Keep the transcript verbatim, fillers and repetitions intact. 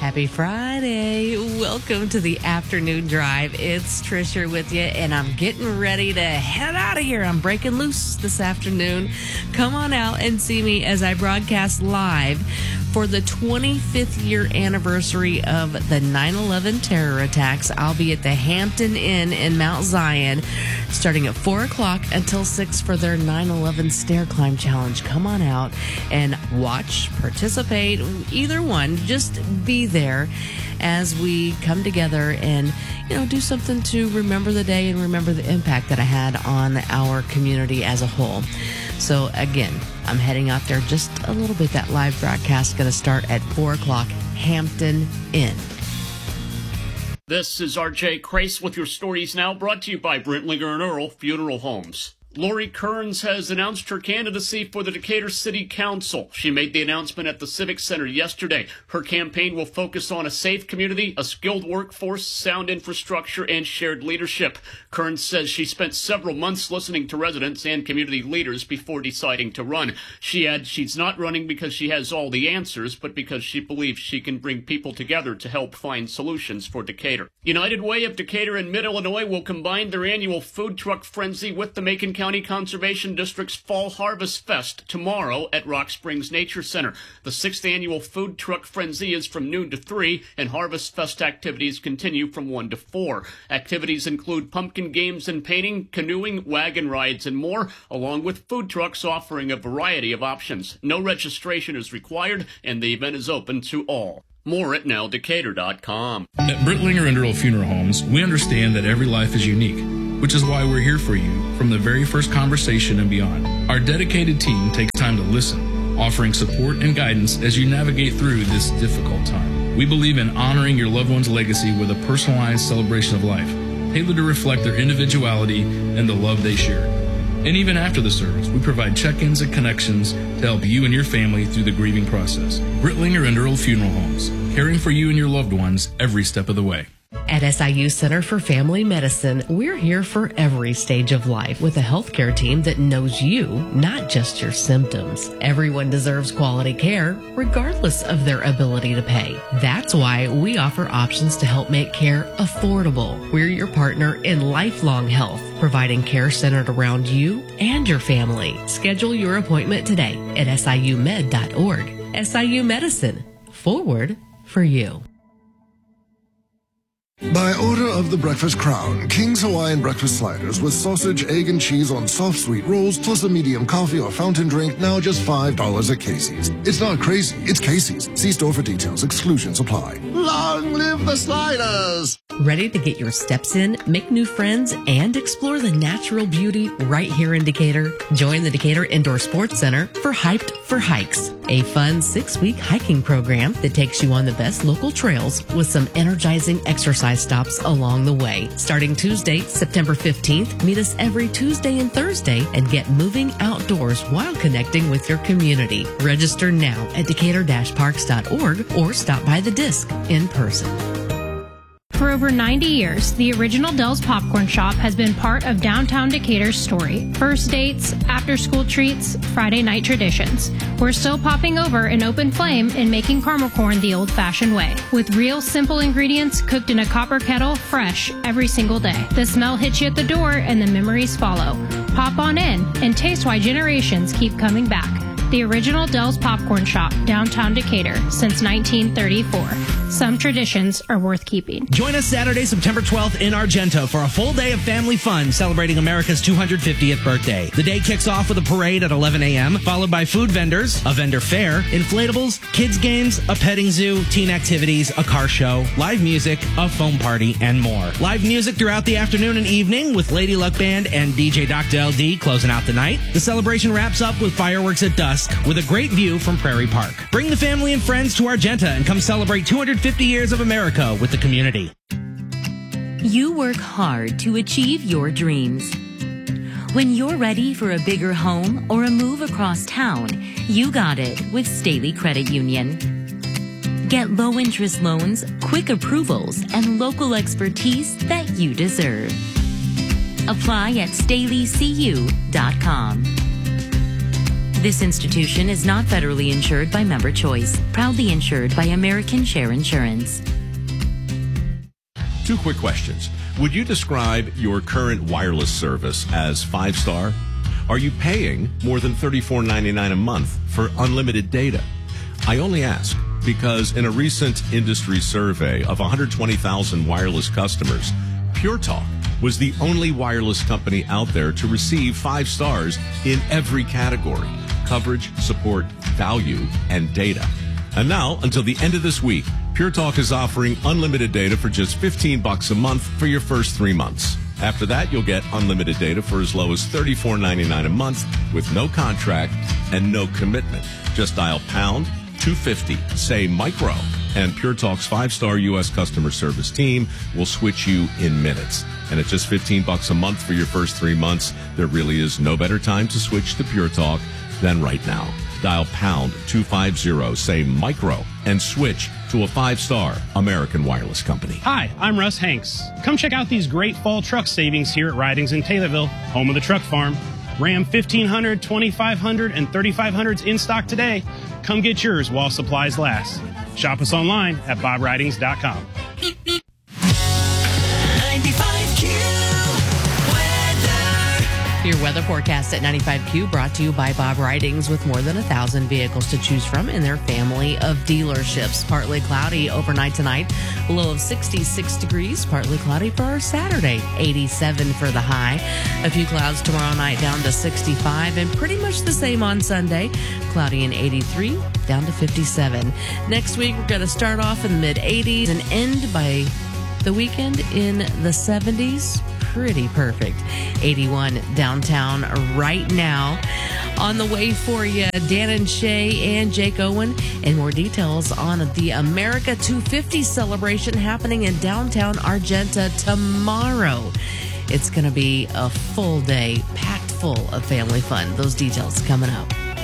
Happy Friday. Welcome to the afternoon drive. It's Trisha with you, and I'm getting ready to head out of here. I'm breaking loose this afternoon. Come on out and see me as I broadcast live for the twenty-fifth year anniversary of the nine eleven terror attacks. I'll be at the Hampton Inn in Mount Zion starting at four o'clock until six for their nine eleven Stair Climb Challenge. Come on out and watch, participate, either one. Just be there as we come together and, you know, do something to remember the day and remember the impact that I had on our community as a whole. So again, I'm heading out there just a little bit. That live broadcast is going to start at four o'clock, Hampton Inn. This is R J Crace with your stories now, brought to you by Brentlinger and Earl Funeral Homes. Lori Kearns has announced her candidacy for the Decatur City Council. She made the announcement at the Civic Center yesterday. Her campaign will focus on a safe community, a skilled workforce, sound infrastructure, and shared leadership. Kearns says she spent several months listening to residents and community leaders before deciding to run. She adds she's not running because she has all the answers, but because she believes she can bring people together to help find solutions for Decatur. United Way of Decatur and Mid-Illinois will combine their annual food truck frenzy with the Macon County County Conservation District's Fall Harvest Fest tomorrow at Rock Springs Nature Center. The sixth annual Food Truck Frenzy is from noon to three, and Harvest Fest activities continue from one to four. Activities include pumpkin games and painting, canoeing, wagon rides, and more, along with food trucks offering a variety of options. No registration is required, and the event is open to all. More at now decatur dot com. At Brentlinger and Earl Funeral Homes, we understand that every life is unique, which is why we're here for you from the very first conversation and beyond. Our dedicated team takes time to listen, offering support and guidance as you navigate through this difficult time. We believe in honoring your loved one's legacy with a personalized celebration of life, tailored to reflect their individuality and the love they shared. And even after the service, we provide check-ins and connections to help you and your family through the grieving process. Brentlinger and Earl Funeral Homes, caring for you and your loved ones every step of the way. At S I U Center for Family Medicine, we're here for every stage of life with a healthcare team that knows you, not just your symptoms. Everyone deserves quality care, regardless of their ability to pay. That's why we offer options to help make care affordable. We're your partner in lifelong health, providing care centered around you and your family. Schedule your appointment today at S I U med dot org. S I U Medicine, forward for you. By order of the Breakfast Crown, King's Hawaiian breakfast sliders with sausage, egg, and cheese on soft sweet rolls, plus a medium coffee or fountain drink, now just five dollars at Casey's. It's not crazy, it's Casey's. See store for details. Exclusions apply. Long live the sliders! Ready to get your steps in, make new friends, and explore the natural beauty right here in Decatur? Join the Decatur Indoor Sports Center for Hyped for Hikes, a fun six-week hiking program that takes you on the best local trails with some energizing exercise stops along the way. Starting Tuesday, September fifteenth, meet us every Tuesday and Thursday and get moving outdoors while connecting with your community. Register now at decatur dash parks dot org or stop by the disc in person. For over ninety years, the original Del's Popcorn Shop has been part of downtown Decatur's story. First dates, after-school treats, Friday night traditions. We're still popping over an open flame and making caramel corn the old-fashioned way. With real simple ingredients cooked in a copper kettle, fresh every single day. The smell hits you at the door and the memories follow. Pop on in and taste why generations keep coming back. The original Del's Popcorn Shop, downtown Decatur, since nineteen thirty-four. Some traditions are worth keeping. Join us Saturday, September twelfth in Argento for a full day of family fun celebrating America's two hundred fiftieth birthday. The day kicks off with a parade at eleven a.m., followed by food vendors, a vendor fair, inflatables, kids games, a petting zoo, teen activities, a car show, live music, a foam party, and more. Live music throughout the afternoon and evening with Lady Luck Band and D J Doctor L D closing out the night. The celebration wraps up with fireworks at dusk with a great view from Prairie Park. Bring the family and friends to Argenta and come celebrate two hundred fifty years of America with the community. You work hard to achieve your dreams. When you're ready for a bigger home or a move across town, you got it with Staley Credit Union. Get low-interest loans, quick approvals, and local expertise that you deserve. Apply at staley c u dot com. This institution is not federally insured by Member Choice. Proudly insured by American Share Insurance. Two quick questions. Would you describe your current wireless service as five-star? Are you paying more than thirty-four ninety-nine a month for unlimited data? I only ask because in a recent industry survey of one hundred twenty thousand wireless customers, Pure Talk was the only wireless company out there to receive five stars in every category: coverage, support, value, and data. And now, until the end of this week, Pure Talk is offering unlimited data for just fifteen bucks a month for your first three months. After that, you'll get unlimited data for as low as thirty-four ninety-nine a month with no contract and no commitment. Just dial pound two fifty, say micro, and Pure Talk's five-star U S customer service team will switch you in minutes. And at just fifteen bucks a month for your first three months, there really is no better time to switch to Pure Talk than right now. Dial pound two fifty, say micro, and switch to a five-star American wireless company. Hi, I'm Russ Hanks. Come check out these great fall truck savings here at Ridings in Taylorville, home of the truck farm. Ram fifteen hundred, twenty-five hundred, and thirty-five hundreds in stock today. Come get yours while supplies last. Shop us online at bob ridings dot com. ninety-five Q weather. Your weather forecast at ninety-five Q brought to you by Bob Ridings, with more than a thousand vehicles to choose from in their family of dealerships. Partly cloudy overnight tonight, a low of sixty-six degrees. Partly cloudy for our Saturday, eighty-seven for the high. A few clouds tomorrow night, down to sixty-five, and pretty much the same on Sunday. Cloudy and eighty-three, down to fifty-seven. Next week, we're going to start off in the mid eighties and end by the weekend in the seventies. Pretty perfect. eighty-one downtown right now. On the way for you, Dan and Shay and Jake Owen, and more details on the America two fifty celebration happening in downtown Argenta tomorrow. It's going to be a full day, packed full of family fun. Those details coming up.